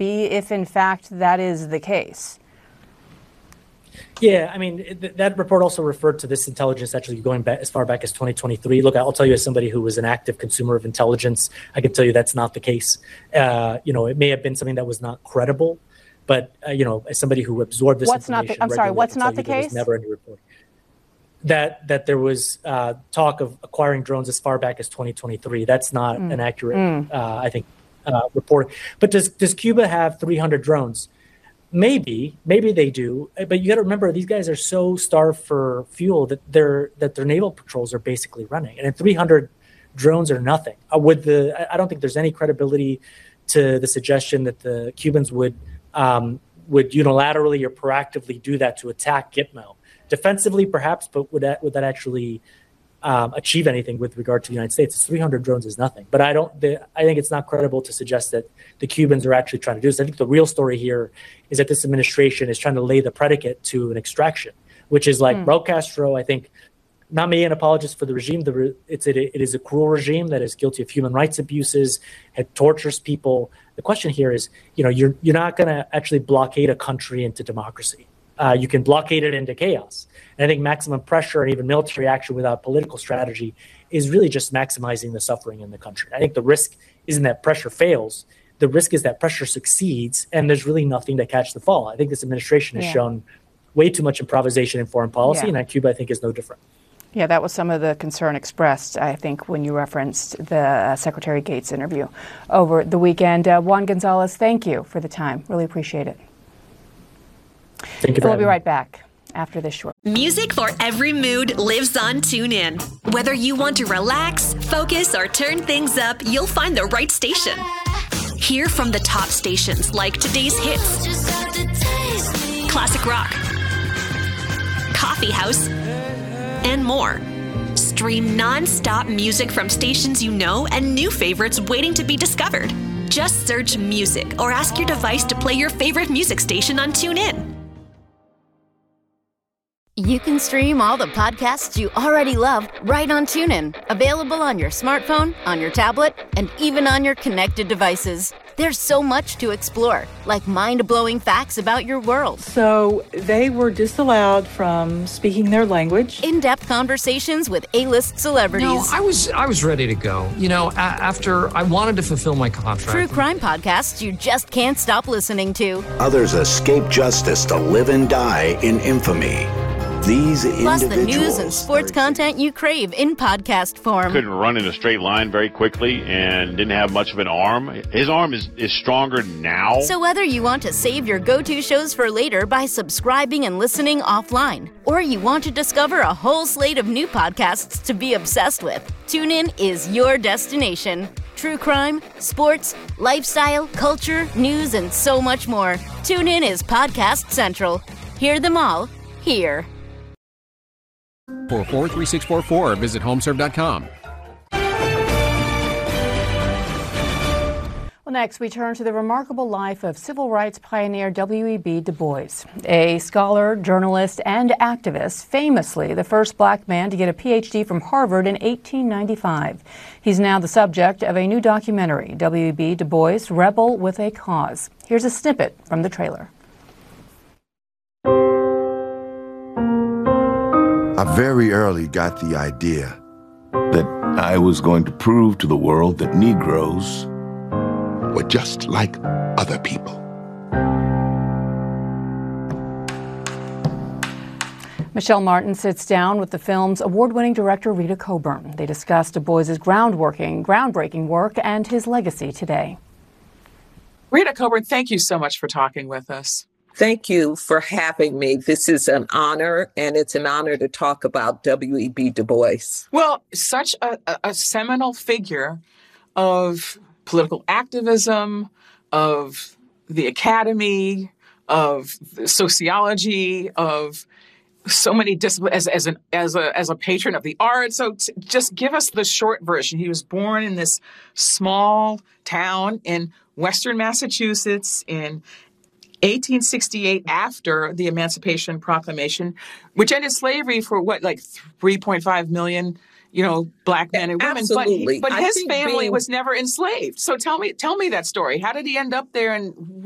be if, in fact, that is the case? Yeah, I mean, that report also referred to this intelligence actually going back as far back as 2023. Look, I'll tell you, as somebody who was an active consumer of intelligence, I can tell you that's not the case. It may have been something that was not credible, but as somebody who absorbed this information, what's not the case? There was never any report that there was talk of acquiring drones as far back as 2023. That's not an accurate, I think, report. But does Cuba have 300 drones? Maybe they do, but you got to remember these guys are so starved for fuel that their naval patrols are basically running, and 300 drones are nothing. I don't think there's any credibility to the suggestion that the Cubans would unilaterally or proactively do that to attack Gitmo. Defensively, perhaps, but would that actually achieve anything with regard to the United States? 300 drones is nothing. But I think it's not credible to suggest that the Cubans are actually trying to do this. I think the real story here is that this administration is trying to lay the predicate to an extraction, which is like Raul Castro. I think, not me an apologist for the regime. It is a cruel regime that is guilty of human rights abuses, it tortures people. The question here is, you're not going to actually blockade a country into democracy. You can blockade it into chaos. And I think maximum pressure and even military action without political strategy is really just maximizing the suffering in the country. I think the risk isn't that pressure fails. The risk is that pressure succeeds, and there's really nothing to catch the fall. I think this administration has shown way too much improvisation in foreign policy, and Cuba, I think, is no different. Yeah, that was some of the concern expressed, I think, when you referenced the Secretary Gates interview over the weekend. Juan Gonzalez, thank you for the time. Really appreciate it. Thank you. We'll be right back after this short. Music for every mood lives on TuneIn. Whether you want to relax, focus, or turn things up, you'll find the right station. Hear from the top stations like today's hits, classic rock, coffee house, and more. Stream non-stop music from stations you know and new favorites waiting to be discovered. Just search music or ask your device to play your favorite music station on TuneIn. You can stream all the podcasts you already love right on TuneIn. Available on your smartphone, on your tablet, and even on your connected devices. There's so much to explore, like mind-blowing facts about your world. So they were disallowed from speaking their language. In-depth conversations with A-list celebrities. No, I was ready to go. After I wanted to fulfill my contract. True crime podcasts you just can't stop listening to. Others escape justice to live and die in infamy. These plus the news and sports content you crave in podcast form. Couldn't run in a straight line very quickly and didn't have much of an arm. His arm is stronger now. So whether you want to save your go-to shows for later by subscribing and listening offline, or you want to discover a whole slate of new podcasts to be obsessed with, TuneIn is your destination. True crime, sports, lifestyle, culture, news, and so much more. TuneIn is Podcast Central. Hear them all here. 43644. Visit homeserve.com. Well, next we turn to the remarkable life of civil rights pioneer W.E.B. Du Bois, a scholar, journalist, and activist, famously the first black man to get a Ph.D. from Harvard in 1895. He's now the subject of a new documentary, W.E.B. Du Bois, Rebel with a Cause. Here's a snippet from the trailer. I very early got the idea that I was going to prove to the world that Negroes were just like other people. Michelle Martin sits down with the film's award-winning director Rita Coburn. They discuss Du Bois' groundbreaking work and his legacy today. Rita Coburn, thank you so much for talking with us. Thank you for having me. This is an honor, and it's an honor to talk about W.E.B. Du Bois. Well, such a seminal figure of political activism, of the academy, of sociology, of so many disciplines, as a patron of the arts. So just give us the short version. He was born in this small town in Western Massachusetts in 1868, after the Emancipation Proclamation, which ended slavery for 3.5 million, black men and women. Absolutely. But his family was never enslaved. So tell me that story. How did he end up there, and